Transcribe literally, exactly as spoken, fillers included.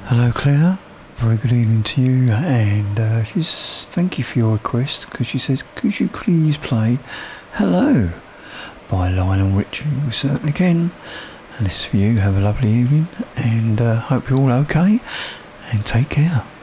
Hello Claire, very good evening to you, and uh, she's thank you for your request, because she says, could you please play Hello by Lionel Richie? We certainly can, and this is for you. Have a lovely evening, and uh, hope you're all okay, and take care.